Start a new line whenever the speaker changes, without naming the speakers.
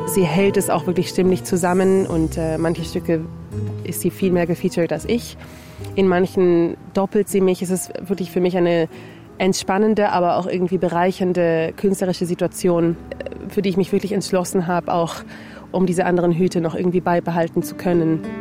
sie hält es auch wirklich stimmlich zusammen und manche Stücke ist sie viel mehr gefeatured als ich. In manchen doppelt sie mich. Es ist wirklich für mich eine entspannende, aber auch irgendwie bereichernde künstlerische Situation, für die ich mich wirklich entschlossen habe, auch um diese anderen Hüte noch irgendwie beibehalten zu können.